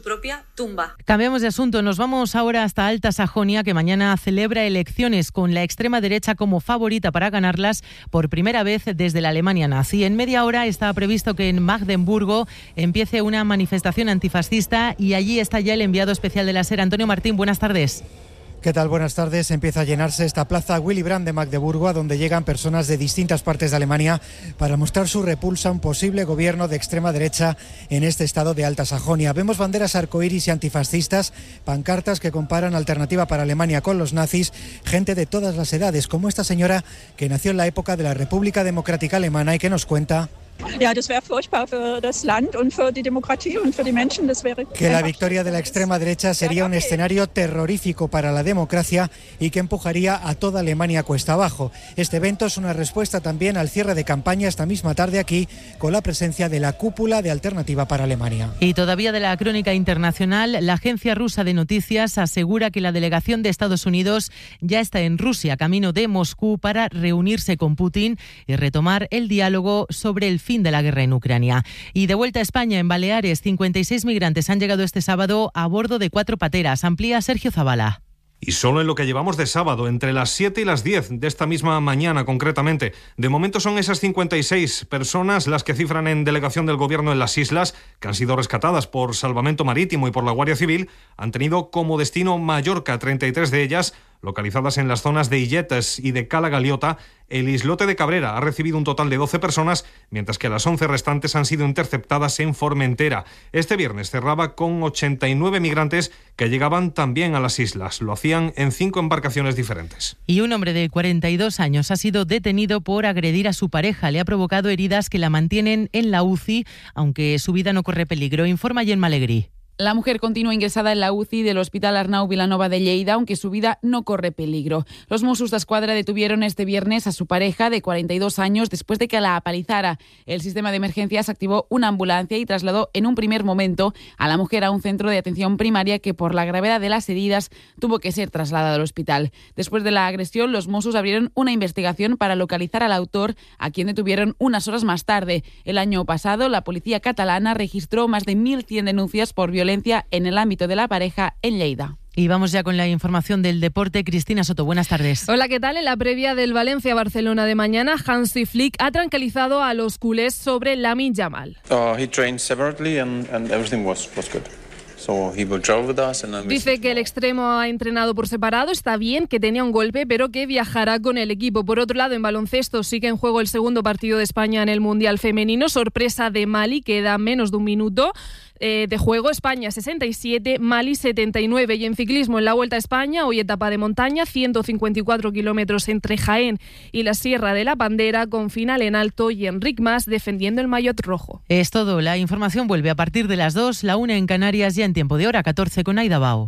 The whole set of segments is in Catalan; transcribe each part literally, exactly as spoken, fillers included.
propia tumba. Cambiamos de asunto, nos vamos ahora hasta Alta Sajonia, que mañana celebra elecciones con la extrema derecha como favorita para ganarlas por primera vez desde la Alemania nazi. En media hora está previsto que en Magdeburgo empiece una manifestación antifascista y allí está ya el enviado especial de la SER, Antonio Martín. Buenas tardes. ¿Qué tal? Buenas tardes. Empieza a llenarse esta plaza Willy Brandt de Magdeburgo, a donde llegan personas de distintas partes de Alemania para mostrar su repulsa a un posible gobierno de extrema derecha en este estado de Alta Sajonia. Vemos banderas arcoíris y antifascistas, pancartas que comparan Alternativa para Alemania con los nazis, gente de todas las edades, como esta señora que nació en la época de la República Democrática Alemana y que nos cuenta Ja, das wäre furchtbar für das Land und für die Demokratie und für die Menschen. Das wäre que la victoria de la extrema derecha sería un escenario terrorífico para la democracia y que empujaría a toda Alemania cuesta abajo. Este evento es una respuesta también al cierre de campaña esta misma tarde aquí, con la presencia de la cúpula de Alternativa para Alemania. Y todavía de la crónica internacional, la agencia rusa de noticias asegura que la delegación de Estados Unidos ya está en Rusia, camino de Moscú, para reunirse con Putin y retomar el diálogo sobre el fin de la guerra en Ucrania. Y de vuelta a España, en Baleares, cincuenta y seis migrantes han llegado este sábado a bordo de cuatro pateras. Amplía Sergio Zabala. Y solo en lo que llevamos de sábado, entre las siete y las diez de esta misma mañana concretamente. De momento son esas cincuenta y seis personas las que cifran en delegación del gobierno en las islas, que han sido rescatadas por Salvamento Marítimo y por la Guardia Civil. Han tenido como destino Mallorca, treinta y tres de ellas localizadas en las zonas de Illetes y de Cala Galiota. El islote de Cabrera ha recibido un total de doce personas, mientras que las once restantes han sido interceptadas en Formentera. Este viernes cerraba con ochenta y nueve migrantes que llegaban también a las islas. Lo hacían en cinco embarcaciones diferentes. Y un hombre de cuarenta y dos años ha sido detenido por agredir a su pareja. Le ha provocado heridas que la mantienen en la U C I, aunque su vida no corre peligro. Informa Gemma Alegrí. La mujer continúa ingresada en la U C I del Hospital Arnau Vilanova de Lleida, aunque su vida no corre peligro. Los Mossos d'Esquadra detuvieron este viernes a su pareja de cuarenta y dos años después de que la apalizara. El sistema de emergencias activó una ambulancia y trasladó en un primer momento a la mujer a un centro de atención primaria que, por la gravedad de las heridas, tuvo que ser trasladada al hospital. Después de la agresión, los Mossos abrieron una investigación para localizar al autor, a quien detuvieron unas horas más tarde. El año pasado, la policía catalana registró más de mil cien denuncias por violencia en el ámbito de la pareja en Lleida. Y vamos ya con la información del deporte. Cristina Soto, buenas tardes. Hola, ¿qué tal? En la previa del Valencia-Barcelona de mañana, Hansi Flick ha tranquilizado a los culés sobre Lamine Yamal. Uh, he trained separately and, and everything was, was good. So he will travel with us and Dice que el extremo ha entrenado por separado, está bien, que tenía un golpe, pero que viajará con el equipo. Por otro lado, en baloncesto sigue en juego el segundo partido de España en el Mundial Femenino. Sorpresa de Mali, queda menos de un minuto eh, de juego. España sesenta y siete, Mali setenta y nueve. Y en ciclismo, en la Vuelta a España, hoy etapa de montaña, ciento cincuenta y cuatro kilómetros entre Jaén y la Sierra de la Bandera, con final en alto y Enric Mas defendiendo el maillot rojo. Es todo. La información vuelve a partir de las dos, la una en Canarias, ya en tiempo de hora, catorce con Aida Bao.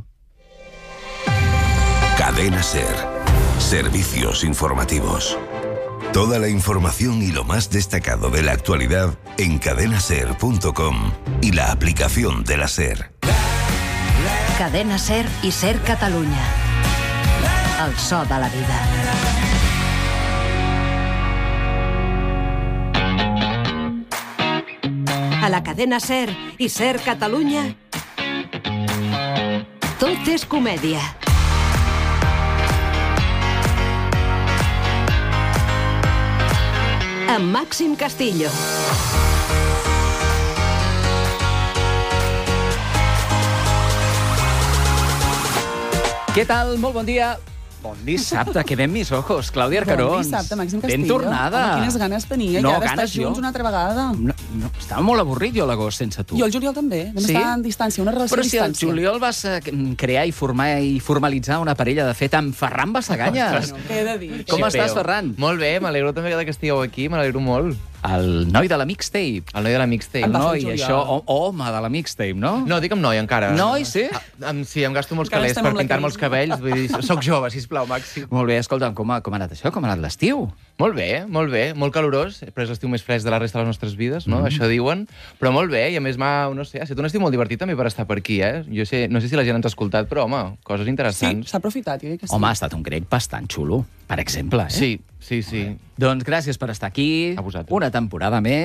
Cadena SER. Servicios informativos. Toda la información y lo más destacado de la actualidad en cadena ser punto com y la aplicación de la SER. Cadena SER i SER Catalunya. El so de la vida. A la cadena SER i SER Catalunya, tot és comèdia. Amb Màxim Castillo. Què tal? Molt bon dia. Bon dissabte, que ben mis ojos. Clàudia Arcarons. Bon dissabte, Màxim Castillo. Ben tornada. Home, quines ganes tenia no, ja d'estar ganes junts jo. una altra vegada. No, no, estava molt avorrit jo a l'agost sense tu. Jo el juliol també. Vam Sí? estar en distància, una relació Però a si al distància. juliol vas eh, crear i formar i formalitzar una parella de fet amb Ferran Bassaganyes. Què he de dir? Com Sí, estàs, però- Ferran? Molt bé, m'alegro també que estigueu aquí, m'alegro molt. El noi de la mixtape. El noi de la mixtape. El noi, això, o, home de la mixtape, no? No, dic amb noi encara. Noi, sí? Ah, em, sí, em gasto molts Encara calés estem per amb la pintar-me els crisi. cabells. Vull dir, soc jove, sisplau, Màxim. Molt bé, escolta'm, com ha, com ha anat això? Com ha anat l'estiu? Molt bé, molt bé, molt calorós, però és l'estiu més fresc de la resta de les nostres vides, no? Mm. Això diuen, però molt bé, i a més m'ha, no sé, ha estat un estiu molt divertit també per estar per aquí, eh? Jo sé, no sé si la gent ens ha escoltat, però, home, coses Sí, interessants. s'ha aprofitat, jo dic que sí. Home, ha estat un grec bastant xulo, per exemple, eh? Sí, sí, sí. Doncs gràcies per estar aquí. A vosaltres. Una temporada més.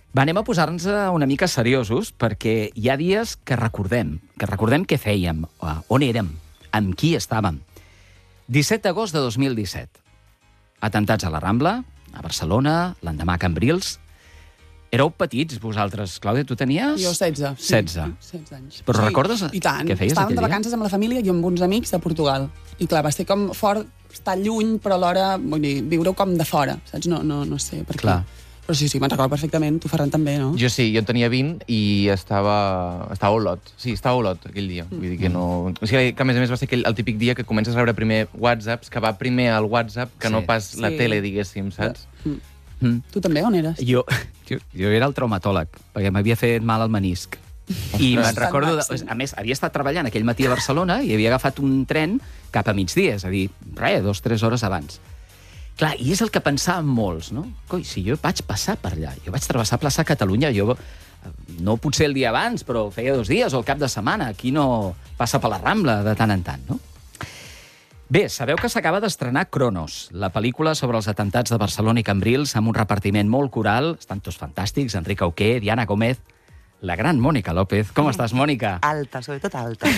Va, anem a posar-nos una mica seriosos, perquè hi ha dies que recordem, que recordem què fèiem, on érem, amb qui estàvem. disset d'agost de dos mil disset. Atentats a la Rambla, a Barcelona, l'endemà a Cambrils. Éreu petits, vosaltres, Clàudia, tu tenies? Jo setze. Sí. setze. setze anys. Però sí, recordes i tant. què feies Estàvem aquell de vacances amb la família i amb uns amics de Portugal. I clar, va ser com fort, estar lluny, però alhora, vull dir, viure-ho com de fora, saps? No, no, no sé per clar. Què. Però sí, sí, me'n recordo perfectament. Tu, Ferran, també, no? Jo sí, jo en tenia vint i estava, estava a Olot. Sí, estava a Olot aquell dia. Vull dir que no... O sigui, que a més a més va ser aquell, el típic dia que comences a rebre primer whatsapps, que va primer al WhatsApp que sí. no pas la sí. tele, diguéssim, saps? Mm. Mm. Tu també, on eres? Jo, jo, jo era el traumatòleg, perquè m'havia fet mal al menisc. I me'n recordo... De, a més, havia estat treballant aquell matí a Barcelona i havia agafat un tren cap a migdia, és a dir, res, dos, tres hores abans. Clar, i és el que pensàvem molts, no? Coi, si jo vaig passar per allà, jo vaig travessar plaça Catalunya, jo no potser el dia abans, però feia dos dies o el cap de setmana, aquí no passa per la Rambla de tant en tant, no? Bé, sabeu que s'acaba d'estrenar Cronos, la pel·lícula sobre els atentats de Barcelona i Cambrils, amb un repartiment molt coral, estan tots fantàstics, Enric Auqué, Diana Gómez, la gran Mònica López. Com estàs, Mònica? Alta, sobretot alta.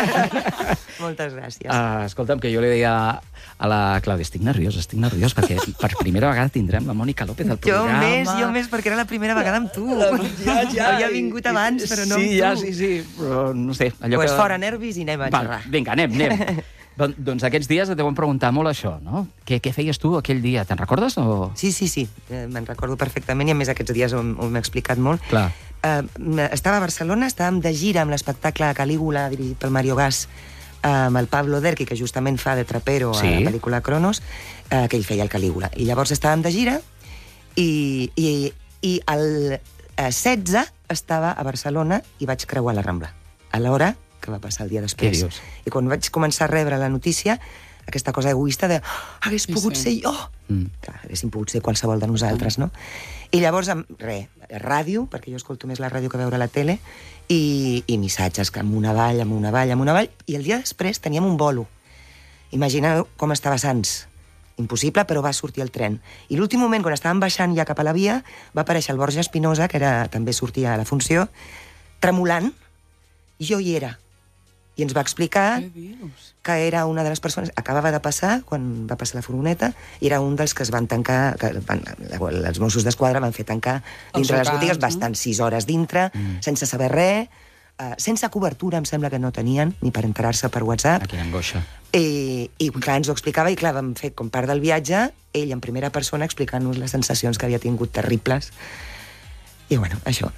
Moltes gràcies. Uh, escolta'm, que jo li deia a la Clàudia, estic nerviós, estic nerviós, perquè per primera vegada tindrem la Mònica López al programa. Jo més, jo més, perquè era la primera vegada amb tu. Ja, ja. Havia vingut abans, però no sí, amb tu. Ja, sí, sí, però no sé. Allò pues que... fora nervis i anem a xerrar. Vinga, anem, anem. Don, doncs aquests dies et deuen preguntar molt això, no? Què, què feies tu aquell dia? Te'n recordes? O... Sí, sí, sí, eh, me'n recordo perfectament i a més aquests dies ho, ho m'he explicat molt. Clar. Uh, estava a Barcelona, estàvem de gira amb l'espectacle Calígula, dirigit pel Mario Gas, amb el Pablo Derqui, que justament fa de trapero sí. a la pel·lícula Cronos, uh, que ell feia el Calígula. I llavors estàvem de gira i, i, i el uh, setze estava a Barcelona i vaig creuar la Rambla, a l'hora que va passar el dia després. Què dius? I quan vaig començar a rebre la notícia, aquesta cosa egoista de oh, hagués pogut sí, sí. ser jo. Mm. Clar, haguéssim pogut ser qualsevol de nosaltres, no? I llavors, res, ràdio, perquè jo escolto més la ràdio que veure la tele, i, i missatges que amunt avall, amunt avall, amunt avall, i el dia després teníem un bolo. Imagineu com estava Sants. Impossible, però va sortir el tren. I l'últim moment, quan estàvem baixant ja cap a la via, va aparèixer el Borja Espinosa, que era, també sortia a la funció, tremolant, i jo hi era. I ens va explicar que era una de les persones... Acabava de passar, quan va passar la furgoneta, i era un dels que es van tancar... Que van, els Mossos d'Esquadra van fer tancar dintre les botigues, va estar sis hores dintre, mm. sense saber res, uh, sense cobertura, em sembla que no tenien, ni per enterar-se per WhatsApp. Ah, quina angoixa. I, I clar, ens ho explicava, i clar, vam fer com part del viatge, ell en primera persona explicant-nos les sensacions que havia tingut terribles. I bueno, això.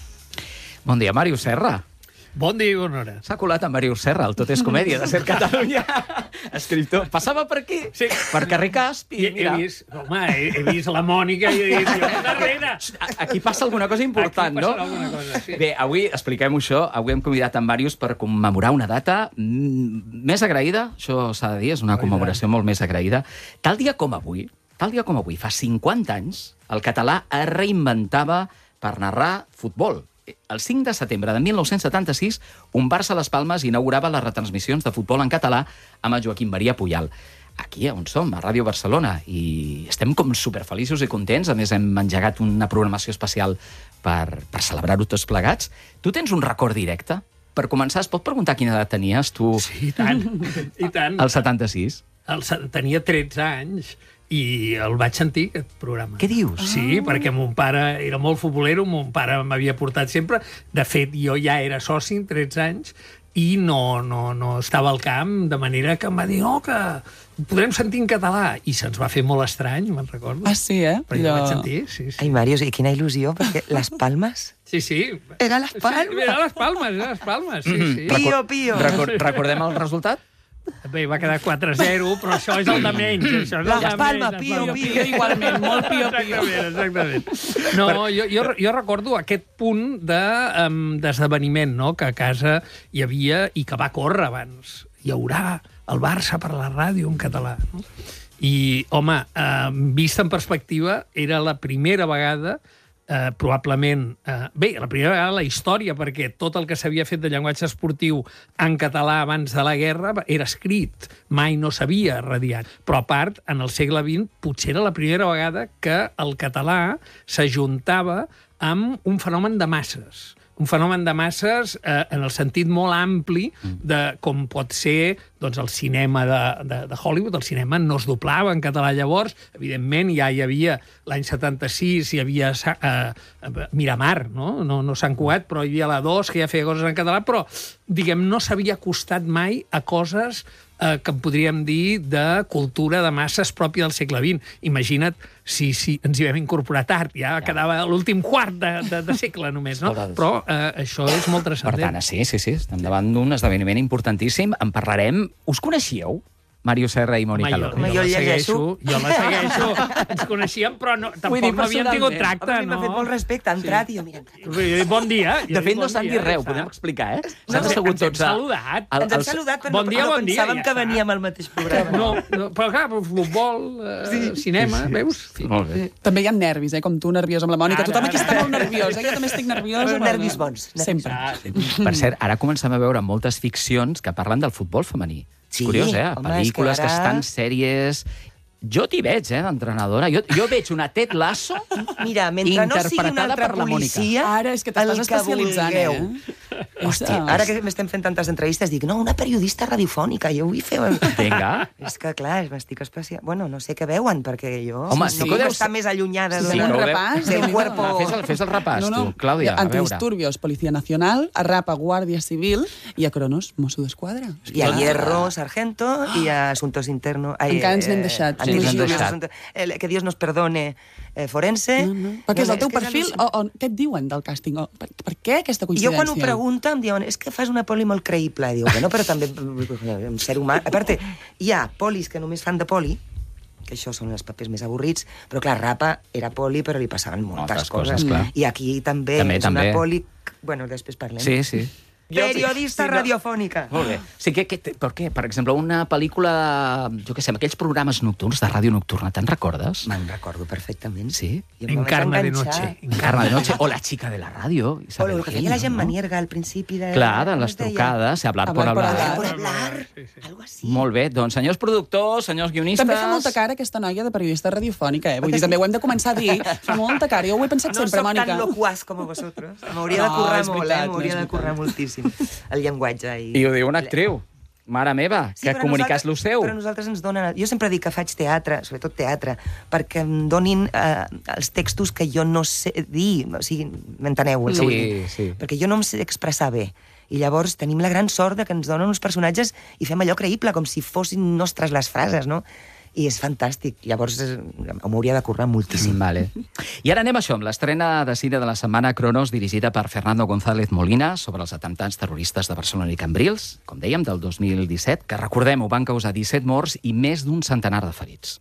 Bon dia, Màrius Serra. Bon dia i bona hora. S'ha colat en Màrius Serra, el Tot és comèdia de Ser Catalunya. Escriptor. Passava per aquí, sí. per carrer Casp, i, I mira... He vist, home, he, he vist la Mònica i he dit, darrere! Aquí passa alguna cosa important, Aquí no? Aquí passa alguna cosa, sí. Bé, avui, expliquem això, avui hem convidat en Màrius per commemorar una data més agraïda, això s'ha de dir, és una commemoració molt més agraïda. Tal dia com avui, tal dia com avui, fa cinquanta anys, el català es reinventava per narrar futbol. El cinc de setembre de mil nou-cents setanta-sis, un Barça a les Palmes inaugurava les retransmissions de futbol en català amb el Joaquim Maria Puyal. Aquí on som, a Ràdio Barcelona, i estem com superfeliços i contents. A més, hem engegat una programació especial per, per celebrar-ho tots plegats. Tu tens un record directe? Per començar, es pot preguntar quina edat tenies, tu? Sí, i tant, i tant. El setanta-sis? El, tenia tretze anys. I el vaig sentir, aquest programa. Què dius? Sí, ah. perquè mon pare era molt futbolero, mon pare m'havia portat sempre. De fet, jo ja era soci, tretze anys, i no, no, no estava al camp, de manera que em va dir, oh, que podrem sentir en català. I se'ns va fer molt estrany, me'n recordo. Ah, sí, eh? Però jo vaig sentir, sí, sí. Ai, Màrius, i quina il·lusió, perquè les Palmes... Sí, sí. Era les Palmes. Sí, era les Palmes, era les Palmes, sí, mm-hmm. sí. Pío, pío. Record, recordem el resultat? Bé, va quedar quatre a zero, però això és el de menys. Això és el de Palma, menys. pío, pío, igualment, molt pío, pío. Exactament, exactament. No, jo, jo, jo recordo aquest punt de, um, d'esdeveniment, no?, que a casa hi havia i que va córrer abans. Hi haurà el Barça per la ràdio en català, no? I, home, eh, vista en perspectiva, era la primera vegada Eh, probablement... Eh, bé, la primera vegada la història, perquè tot el que s'havia fet de llenguatge esportiu en català abans de la guerra era escrit, mai no s'havia radiat. Però, a part, en el segle vint, potser era la primera vegada que el català s'ajuntava amb un fenomen de masses. Un fenomen de masses eh, en el sentit molt ampli de com pot ser doncs, el cinema de, de, de Hollywood. El cinema no es doblava en català llavors. Evidentment, ja hi havia l'any setanta-sis, hi havia eh, Miramar, no? No, no Sant Cugat, però hi havia la dos, que ja feia coses en català, però, diguem, no s'havia acostat mai a coses eh, que en podríem dir de cultura de masses pròpia del segle vint. Imagina't si, si ens hi vam incorporar tard, ja, ja. quedava l'últim quart de, de, de segle només, no? Però eh, això és molt transcendent. Per tant, sí, sí, sí, estem davant d'un esdeveniment importantíssim. En parlarem. Us coneixíeu? Màrius Serra i Mònica Lorri. Jo, jo, jo la segueixo. Jo la segueixo. Ens coneixíem, però no, tampoc dir, no havíem tingut tracte. Home, no? M'ha fet molt respecte, ha entrat sí. i jo, mira... Bon dia. De fet, no s'han dit res, ho podem explicar, eh? No, no, ens hem saludat. Ens hem saludat, però bon dia, no, bon no pensàvem dia, que veníem al mateix programa. No, no, però clar, futbol, eh, sí. cinema, sí, sí. veus? Sí. Molt bé. També hi ha nervis, eh? Com tu, nerviós amb la Mònica. Ara, Tothom aquí ara, està molt nerviós, eh? Jo també estic nerviosa. Però nervis bons. Sempre. Per cert, ara comencem a veure moltes ficcions que parlen del futbol femení. Sí, curiós, eh? home, Pel·lícules que, que ara... estan sèries... Jo t'hi veig, eh, d'entrenadora. Jo, jo veig una Ted Lasso Mira, mentre no sigui una altra policia... Ara és que t'estàs especialitzant, eh? Hòstia, ara que m'estem fent tantes entrevistes, dic, no, una periodista radiofònica, jo vull fer... Vinga. És que, clar, m'estic especial... Bueno, no sé què veuen, perquè jo Home, no sí, puc deus... estar més allunyada sí, d'un repàs del cuerpo... Fes el, fes el repàs, no, no. tu, Clàudia, a veure. Antidisturbios, Policía Nacional, a Rapa, Guàrdia Civil, i a Cronos, Mosso d'Esquadra. I a Hierro, Sargento, i a Asuntos Internos... Encara ens n'hem deixat. Ens n'hem deixat. El, que Dios nos perdone, eh, forense... No, no. Perquè és el teu perfil, o, o què et diuen del càsting? O, per, per què aquesta coincidència? Jo quan ho pregunto em diuen, és que fas una poli molt creïble. Diu, bueno, però també un ser humà... A part, hi ha polis que només fan de poli, que això són els papers més avorrits, però clar, Rapa era poli, però li passaven moltes, moltes coses. coses I aquí també, també és també. una poli... Bueno, després parlem. Sí, sí. Periodista sí, sí, no. radiofònica. Molt bé. Sí, que, que, per què? Per exemple, una pel·lícula, jo què sé, aquells programes nocturns de ràdio nocturna, te'n recordes? Me'n recordo perfectament. Sí? Encarna de noche. Encarna de noche. O La chica de la ràdio. O el que feia la gent Manierga al principi de... Clar, de les trucades, hablar por hablar. Hablar por hablar, algo así. Molt bé, doncs senyors productors, senyors guionistes... També fa molta cara aquesta noia de periodista radiofònica, eh? Vull dir, també ho hem de començar a dir. Fa molta cara, jo ho he pensat no sempre, Mònica. No soc tan loquaz com vosotros. M'hauria de currar no, molt, eh? M'hauria de currar moltíssim. El llenguatge i... I ho diu una actriu. Mare meva, sí, que comunicàs lo seu. Però nosaltres ens donen... Jo sempre dic que faig teatre, sobretot teatre, perquè em donin eh, els textos que jo no sé dir. O sigui, m'enteneu el que sí, vull dir? Sí. Perquè jo no em sé expressar bé. I llavors tenim la gran sort de que ens donen uns personatges i fem allò creïble, com si fossin nostres les frases, no? I és fantàstic. Llavors m'hauria de currar moltíssim. Vale. I ara anem a això, amb l'estrena de cine de la setmana Cronos, dirigida per Fernando González Molina, sobre els atemptats terroristes de Barcelona i Cambrils, com dèiem, del dos mil disset, que recordem-ho, van causar disset morts i més d'un centenar de ferits.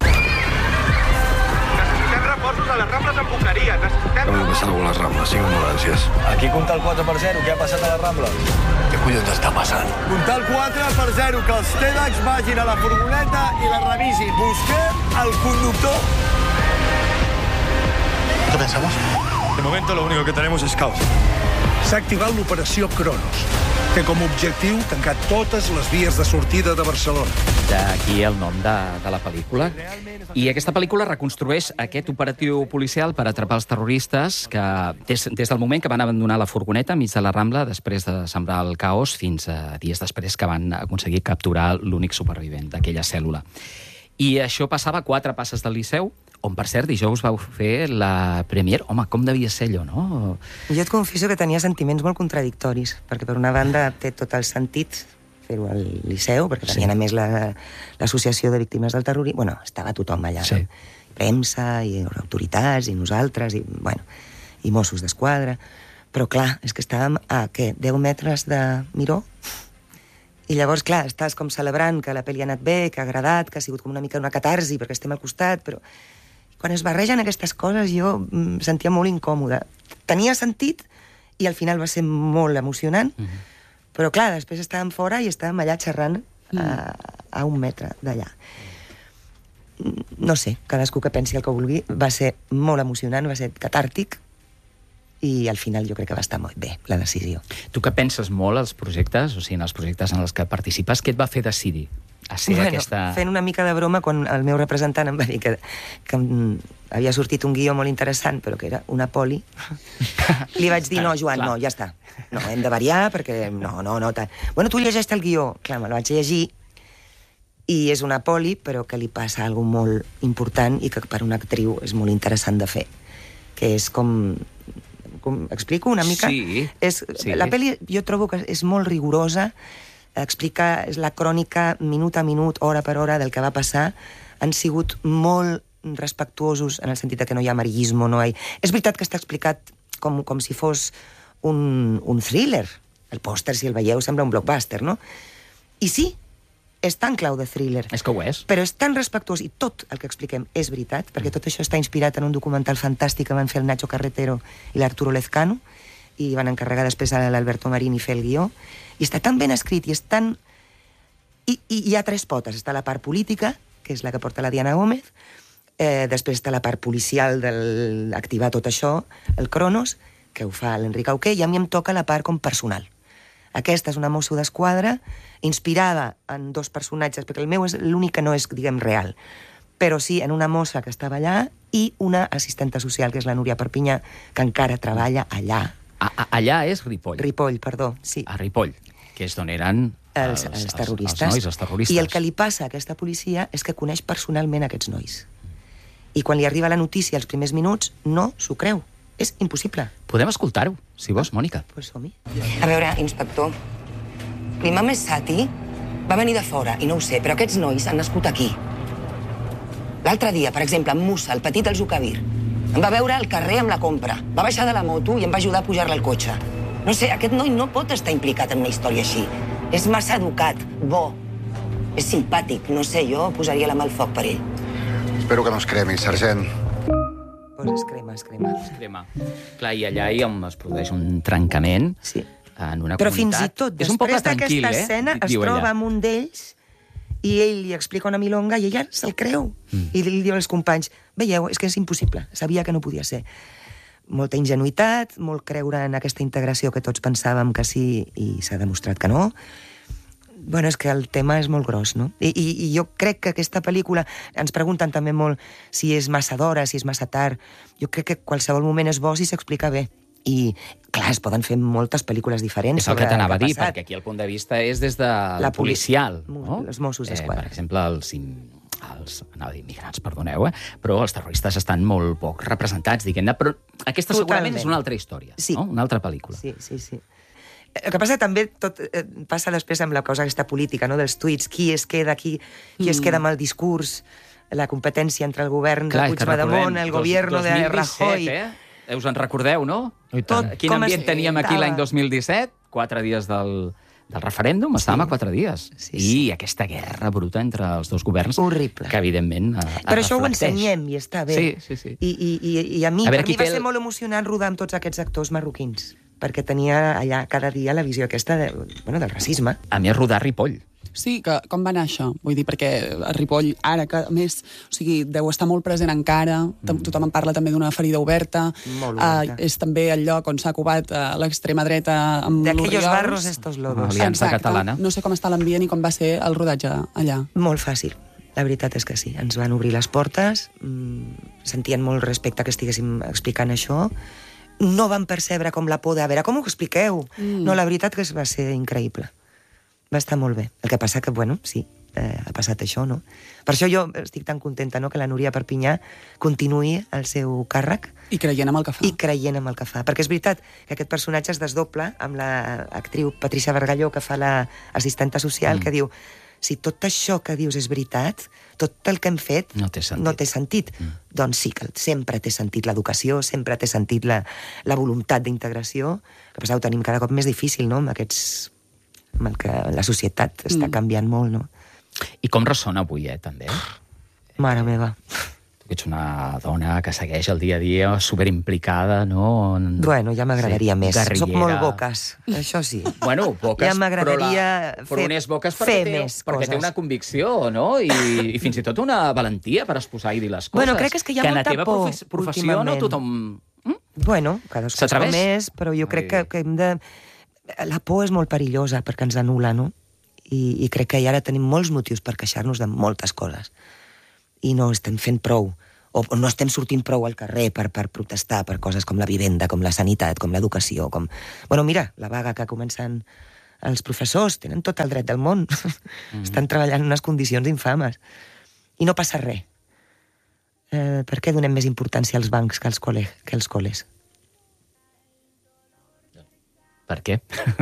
Necessitem reforços a les Rambles amb Boqueria. Necessitem... No ha passat alguna a les Rambles, cinc ambulàncies. Aquí compta el quatre per zero, què ha passat a les Rambles? Què collons està passant? Compta el quatre per zero, que els TEDx vagin a la furgoneta i la revisin. Busquem el conductor. ¿Qué pensamos? De momento lo único que tenemos es caos. S'ha activat l'operació Cronos. Té com a objectiu tancar totes les vies de sortida de Barcelona. D'aquí el nom de, de la pel·lícula. I aquesta pel·lícula reconstrueix aquest operatiu policial per atrapar els terroristes que, des, des del moment que van abandonar la furgoneta enmig de la Rambla, després de sembrar el caos, fins a dies després que van aconseguir capturar l'únic supervivent d'aquella cèl·lula. I això passava a quatre passes del Liceu, on, per cert, dijous vau fer la premier. Home, com devia ser allò, no? Jo et confesso que tenia sentiments molt contradictoris, perquè per una banda té tot el sentit fer-ho al Liceu, perquè tenien sí. a més l'associació la, de víctimes del terrorisme. Bueno, estava tothom allà, sí. no? Premsa, i autoritats, i nosaltres, i, bueno, i Mossos d'Esquadra. Però, clar, és que estàvem a, què, deu metres de Miró? I llavors, clar, estàs com celebrant que la pel·li ha anat bé, que ha agradat, que ha sigut com una mica una catarsi, perquè estem al costat, però quan es barregen aquestes coses jo em sentia molt incòmoda. Tenia sentit i al final va ser molt emocionant, mm-hmm. però clar, després estàvem fora i estàvem allà xerrant mm. a, a un metre d'allà. No sé, cadascú que pensi el que vulgui, va ser molt emocionant, va ser catàrtic, i al final jo crec que va estar molt bé, la decisió. Tu que penses molt als projectes, o sigui, en els projectes en els que participes, què et va fer decidir a ser bueno, aquesta... Fent una mica de broma quan el meu representant em va dir que, que havia sortit un guió molt interessant, però que era una poli. Li vaig dir, no, Joan, no, ja està. No, hem de variar, perquè no, no, no, tant. Bueno, tu llegeix el guió. Clar, me el vaig llegir, i és una poli, però que li passa alguna molt important i que per una actriu és molt interessant de fer. Que és com... com explico una mica? Sí. És, sí. La pel·li jo trobo que és molt rigorosa, explica, és la crònica minut a minut, hora per hora del que va passar. Han sigut molt respectuosos en el sentit que no hi ha amarillismo, no hi... És veritat que està explicat com, com si fos un, un thriller. El pòster, si el veieu, sembla un blockbuster, no? I sí, és tan clau de thriller. És que ho és. Però és tan respectuós, i tot el que expliquem és veritat, perquè tot això està inspirat en un documental fantàstic que van fer el Nacho Carretero i l'Arturo Lezcano, i van encarregar després a l'Alberto Marini fer el guió, i està tan ben escrit, i és tan... I, i hi ha tres potes. Està la part política, que és la que porta la Diana Gómez, eh, després està la part policial d'activar tot això, el Cronos, que ho fa l'Enric Auqué, i a mi em toca la part com personal. Aquesta és una mosso d'esquadra inspirada en dos personatges, perquè el meu és l'únic que no és, diguem, real, però sí en una mossa que estava allà i una assistenta social, que és la Núria Perpinyà, que encara treballa allà. A, a, allà és Ripoll. Ripoll, perdó, sí. A Ripoll, que és d'on eren els, els, els terroristes. Els, els nois, els terroristes. I el que li passa a aquesta policia és que coneix personalment aquests nois. I quan li arriba la notícia als primers minuts, no s'ho creu. És impossible. Podem escoltar-ho, si vols, Mònica. Pues som-hi. A veure, inspector, l'imam Sati va venir de fora, i no ho sé, però aquests nois han nascut aquí. L'altre dia, per exemple, en Musa, el petit del Zucavir, em va veure al carrer amb la compra. Va baixar de la moto i em va ajudar a pujar-la al cotxe. No sé, aquest noi no pot estar implicat en una història així. És massa educat, bo, és simpàtic, no sé, jo posaria la mà al foc per ell. Espero que no es cremi, sergent. Pues es crema, es crema. Es crema. Clar, i allà hi es produeix un trencament sí. en una Però comunitat. fins i tot, és un poble després tranquil, d'aquesta eh? escena, es Diu troba ella. amb un d'ells i ell li explica una milonga i ella se'l creu. Mm. I li diu als companys, veieu, és que és impossible, sabia que no podia ser. Molta ingenuïtat, molt creure en aquesta integració que tots pensàvem que sí i s'ha demostrat que no. Bueno, és que el tema és molt gros, no? I, i, i jo crec que aquesta pel·lícula, ens pregunten també molt si és massa d'hora, si és massa tard. Jo crec que qualsevol moment és bo si s'explica bé. I, clar, es poden fer moltes pel·lícules diferents. És el que t'anava a dir, perquè aquí el punt de vista és des de la policial. No? Els Mossos d'Esquadra. Eh, per exemple, els, els anava a dir immigrants, perdoneu, eh? Però els terroristes estan molt poc representats, diguem-ne, però aquesta Totalment. Segurament és una altra història, sí. no? Una altra pel·lícula. Sí, sí, sí. El que passa també tot eh, passa després amb la cosa aquesta política, no? Dels tuits, qui es queda aquí, qui mm. es queda amb el discurs, la competència entre el govern Clar, de Puigdemont, el govern de Rajoy... Eh? Us en recordeu, no? Tot, Quin ambient es... teníem aquí l'any dos mil disset? Quatre dies del, del referèndum, sí. Estàvem a quatre dies. Sí, sí. I aquesta guerra bruta entre els dos governs... Horrible. Que, evidentment, Però això ho ensenyem i està bé. Sí, sí, sí. I, i, i, i a mi, a veure, per mi va el... ser molt emocionant rodar amb tots aquests actors marroquins, perquè tenia allà cada dia la visió aquesta de, bueno, del racisme. A més, rodar Ripoll. Sí, que com va anar això? Vull dir, perquè a Ripoll, ara que, a més, o sigui, deu estar molt present encara, mm. tothom en parla també d'una ferida oberta, molt oberta. Uh, és també el lloc on s'ha ocupat uh, l'extrema dreta amb l'Oriols. D'aquells barros estos lodos. Aliança Catalana. No sé com està l'ambient i com va ser el rodatge allà. Molt fàcil. La veritat és que sí. Ens van obrir les portes, mmm, sentien molt respecte que estiguéssim explicant això, no van percebre com la por de, a veure, com ho expliqueu? Mm. No, la veritat que va ser increïble. Va estar molt bé. El que passa que, bueno, sí, eh, ha passat això, no? Per això jo estic tan contenta, no?, que la Núria Perpinyà continuï el seu càrrec. I creient en el que fa. I creient en el que fa. Perquè és veritat que aquest personatge es desdobla amb l'actriu Patricia Bargalló, que fa l'assistenta social, mm. que diu, si tot això que dius és veritat, tot el que hem fet no té sentit. No té sentit. Mm. Doncs sí, que sempre té sentit l'educació, sempre té sentit la, la voluntat d'integració. El que passa, ho tenim cada cop més difícil, no?, amb aquests... amb el que la societat està canviant molt, no? I com ressona avui, eh, també? Mare meva. Tu que ets una dona que segueix el dia a dia superimplicada, no? En... Bueno, ja m'agradaria sí, més. Guerrillera. Soc molt boques, això sí. Bueno, boques, ja m'agradaria però, la... però unes boques fer té, més perquè coses. Té una convicció, no? I, I fins i tot una valentia per exposar i dir les coses. Bueno, crec que és que hi ha que molta por, profe professió no tothom... Mm? Bueno, cadascú com és, però jo crec que, que hem de... La por és molt perillosa perquè ens anul·la, no? I, i crec que ara tenim molts motius per queixar-nos de moltes coses. I no estem fent prou, o, o no estem sortint prou al carrer per, per protestar per coses com la vivenda, com la sanitat, com l'educació, com... Bueno, mira, la vaga que comencen els professors, tenen tot el dret del món. Mm-hmm. Estan treballant en unes condicions infames. I no passa res. Eh, per què donem més importància als bancs que als, col·le que als col·les? Per què?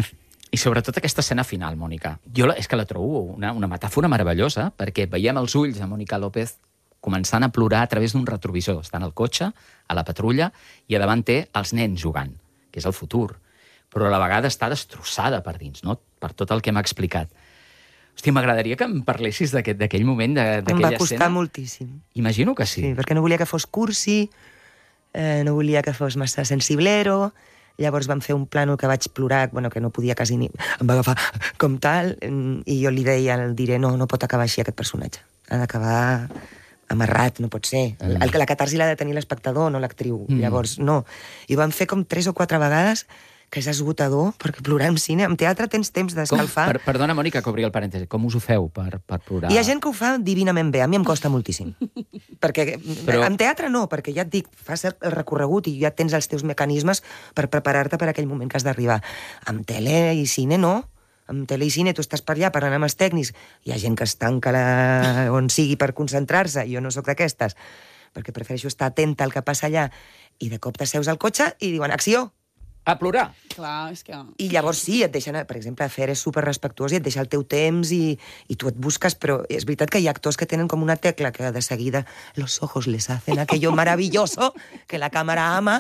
I sobretot aquesta escena final, Mònica. Jo la, és que la trobo una, una metàfora meravellosa, perquè veiem els ulls de Mònica López començant a plorar a través d'un retrovisor. Està en el cotxe, a la patrulla, i a davant té els nens jugant, que és el futur. Però a la vegada està destrossada per dins, no? Per tot el que m'ha explicat. Hòstia, m'agradaria que em parlessis d'aquell moment, d'aquella escena. Em va costar moltíssim. Imagino que sí. Sí, perquè no volia que fos cursi, eh, no volia que fos massa sensiblero. Llavors vam fer un plànol que vaig plorar, bueno, que no podia quasi ni... Em va agafar com tal, i jo li deia, el diré, no, no pot acabar així aquest personatge. Ha d'acabar amarrat, no pot ser. El, el, la catarsi l'ha de tenir l'espectador, no l'actriu. Mm. Llavors, no. I ho vam fer com tres o quatre vegades, que és esgotador, perquè plorar en cine, en teatre tens temps d'escalfar. Per, perdona, Mònica, que obri el parèntesi. Com us ho feu per, per plorar? Hi ha gent que ho fa divinament bé, a mi em costa moltíssim. Perquè Però... en teatre no, perquè ja et dic, fas el recorregut i ja tens els teus mecanismes per preparar-te per aquell moment que has d'arribar. Amb tele i cine no. Amb tele i cine tu estàs per allà parlant amb els tècnics, hi ha gent que es tanca la... on sigui per concentrar-se, jo no sóc d'aquestes, perquè prefereixo estar atenta al que passa allà, i de cop t'asseus al cotxe i diuen, acció! A plorar. Clar, és que... I llavors sí, et deixen, per exemple, Fer és superrespectuós i et deixa el teu temps i, i tu et busques, però és veritat que hi ha actors que tenen com una tecla que de seguida los ojos les hacen aquello maravilloso que la càmera ama,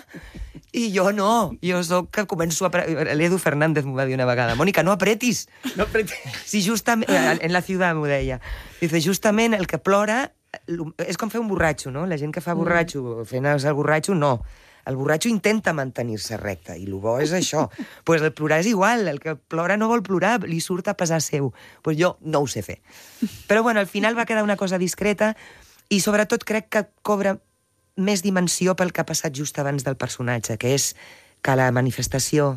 i jo no. Jo soc que començo a... L'Edu Fernández m'ho va dir una vegada. Mònica, no apretis. No apretis. Si justament... En la ciutat m'ho deia. Dice, justament el que plora és com fer un borratxo, no? La gent que fa borratxo, fent el borratxo, no. El borratxo intenta mantenir-se recte, i el bo és això. Pues el plorar és igual, el que plora no vol plorar, li surt a pesar seu. Pues jo no ho sé fer. Però bueno, al final va quedar una cosa discreta, i sobretot crec que cobra més dimensió pel que ha passat just abans del personatge, que és que la manifestació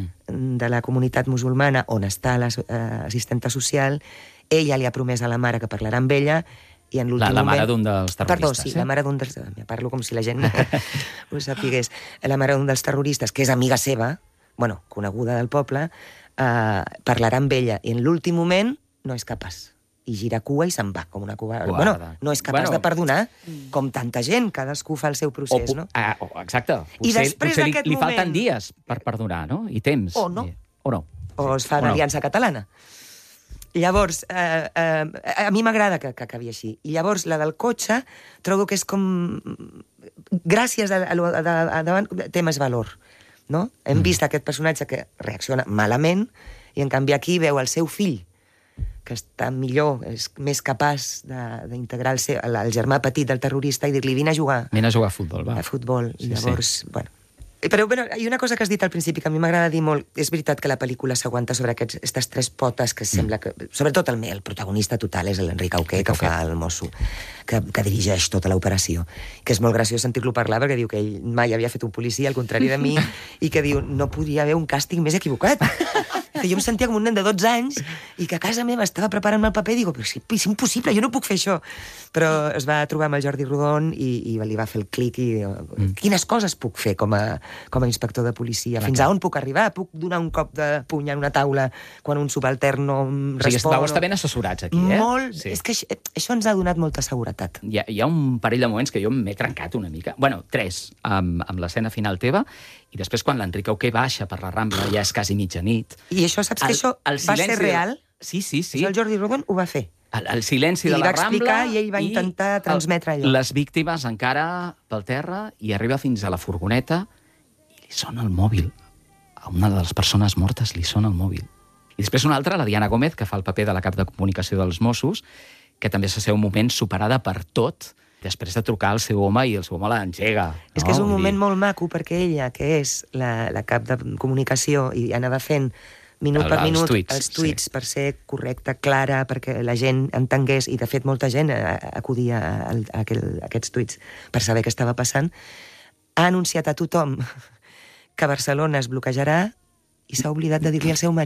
de la comunitat musulmana, on està l'assistenta social, ella li ha promès a la mare que parlarà amb ella, i en l'últim moment... La mare moment... d'un dels terroristes. Perdó, sí, eh? la mare d'un dels... Ja parlo com si la gent ho sapigués. La mare d'un dels terroristes, que és amiga seva, bueno, coneguda del poble, eh, parlarà amb ella, i en l'últim moment no és capaç. I gira cua i se'n va, com una cua... Guarda. Bueno, no és capaç Bueno. de perdonar, com tanta gent, cadascú fa el seu procés, o, no? Ah, oh, exacte. I Potser, després potser li, d'aquest li falten moment- dies per perdonar, no? I temps. O no. O no. O es fa O no. l'Aliança Catalana. Llavors, eh, eh, a mi m'agrada que, que acabi així. I llavors, la del cotxe, trobo que és com... Gràcies a, a, a, a davant, té més valor, no? Hem Mm. vist aquest personatge que reacciona malament, i en canvi aquí veu el seu fill, que està millor, és més capaç de- d'integrar el, seu, el, el germà petit del terrorista i dir-li, vine a jugar Vine a jugar a futbol, va. a futbol. Sí, I llavors, sí. bueno... Però, bueno, hi ha una cosa que has dit al principi que a mi m'agrada dir molt. És veritat que la pel·lícula s'aguanta sobre aquests, aquestes tres potes que sembla que... Sobretot el, el protagonista total és l'Enric Auqué, que fa el mosso, que, que dirigeix tota l'operació. Que és molt graciós sentir-lo parlar, perquè diu que ell mai havia fet un policia, al contrari de mi, i que diu, no podia haver un càsting més equivocat. Que jo em sentia com un nen de dotze anys i que a casa meva estava preparant-me el paper i dic, però és, és impossible, jo no puc fer això. Però es va trobar amb el Jordi Rodon i, i li va fer el clic i mm. quines coses puc fer com a, com a inspector de policia? Fins a on puc arribar? Puc donar un cop de puny en una taula quan un subaltern no em O sigui, respon? vau estar ben assessorats aquí, eh? Molt. Sí. És que això, això ens ha donat molta seguretat. Hi ha, hi ha un parell de moments que jo m'he trencat una mica. Bueno, tres, amb, amb l'escena final teva, i després quan l'Enric Auqué baixa per la Rambla, ja és quasi mitjanit. I això, saps el, que això el va ser real? De... Sí, sí, sí. Això el Jordi Rodon ho va fer. El, el silenci I de li la va Rambla... explicar i ell va intentar transmetre allò. Les víctimes encara pel terra i arriba fins a la furgoneta i li sona el mòbil. A una de les persones mortes li sona el mòbil. I després una altra, la Diana Gómez, que fa el paper de la cap de comunicació dels Mossos, que també s'ha ser un moment superada per tot, després de trucar al seu home i el seu home l'engega. No? És que és un Vull moment dir... molt maco, perquè ella, que és la, la cap de comunicació, i anava fent minut El- per els minut tuits, els tuits sí. per ser correcta, clara, perquè la gent entengués, i de fet molta gent a- acudia a, a, aquel, a aquests tuits per saber què estava passant, ha anunciat a tothom que Barcelona es bloquejarà i s'ha oblidat de dir-li al seu marit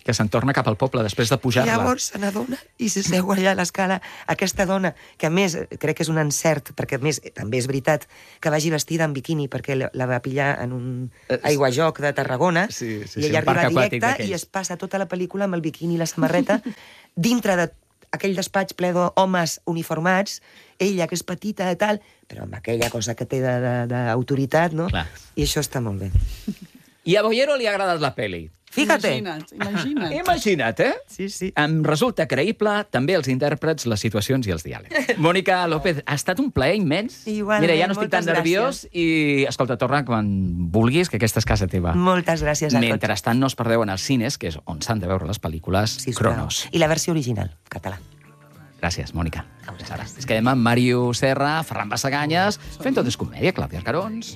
que se'n torna cap al poble després de I pujar-la. llavors se n'adona i s'asseu allà a l'escala. Aquesta dona, que a més crec que és un encert, perquè a més també és veritat que vagi vestida en biquini, perquè la va pillar en un aiguajoc de Tarragona, sí, sí, i sí, ella un parc arriba aquàtic directa d'aquells. i es passa tota la pel·lícula amb el biquini i la samarreta dintre de aquell despatx ple d'homes uniformats, ella que és petita i tal, però amb aquella cosa que té d'autoritat, no? Clar. I això està molt bé. I a Boyero li ha agradat la pel·li. Fíjate. Imagina't, imagina't. Imagina't, eh? Sí, sí. Em resulta creïble també els intèrprets, les situacions i els diàlegs. Mònica López, ha estat un plaer immens. Igualment, Mira, ja no estic tan moltes nerviós i, escolta, torna quan vulguis, que aquesta és casa teva. Moltes gràcies a tots. Mentrestant, no us perdeu en els cines, que és on s'han de veure les pel·lícules, Cronos. I la versió original, català. Gràcies, Mònica. Ara, ens quedem amb Màriu Serra, Ferran Bassaganyes, fent tot és comèdia, Clàudia Arcarons.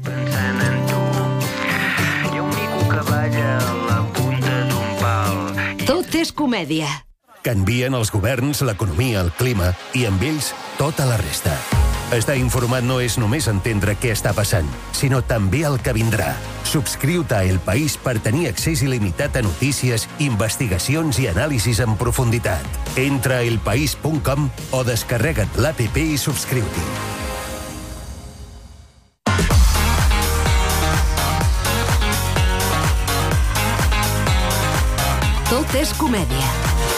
Tot és comèdia. Canvien els governs, l'economia, el clima i amb ells tota la resta. Estar informat no és només entendre què està passant, sinó també el que vindrà. Subscriu-te a El País per tenir accés il·limitat a notícies, investigacions i anàlisis en profunditat. Entra a elpaís punt com o descarrega't l'app i subscriu-t'hi. Tot és comèdia.